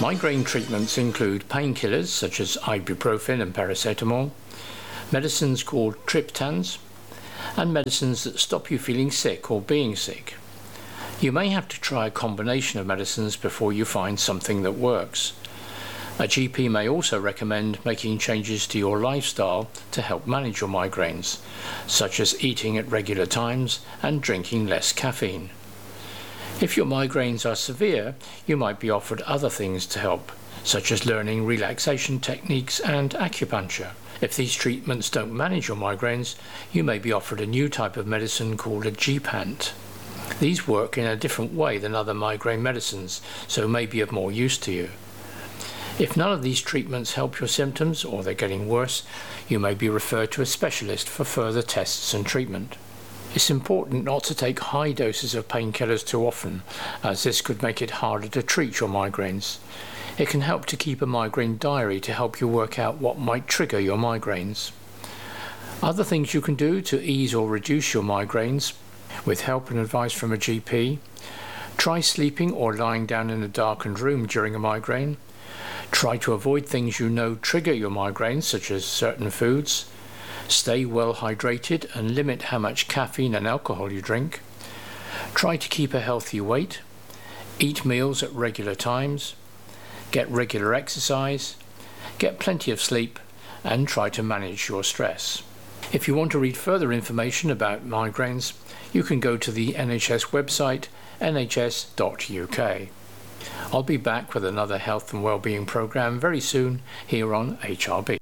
Migraine treatments include painkillers such as ibuprofen and paracetamol, medicines called triptans, and medicines that stop you feeling sick or being sick. You may have to try a combination of medicines before you find something that works. A GP may also recommend making changes to your lifestyle to help manage your migraines, such as eating at regular times and drinking less caffeine. If your migraines are severe, you might be offered other things to help, such as learning relaxation techniques and acupuncture. If these treatments don't manage your migraines, you may be offered a new type of medicine called a gepant. These work in a different way than other migraine medicines, so may be of more use to you. If none of these treatments help your symptoms or they're getting worse, you may be referred to a specialist for further tests and treatment. It's important not to take high doses of painkillers too often, as this could make it harder to treat your migraines. It can help to keep a migraine diary to help you work out what might trigger your migraines. Other things you can do to ease or reduce your migraines, with help and advice from a GP: try sleeping or lying down in a darkened room during a migraine. Try to avoid things you know trigger your migraines, such as certain foods. Stay well hydrated and limit how much caffeine and alcohol you drink. Try to keep a healthy weight. Eat meals at regular times. Get regular exercise. Get plenty of sleep, and try to manage your stress. If you want to read further information about migraines, you can go to the NHS website, nhs.uk. I'll be back with another health and wellbeing programme very soon here on HRB.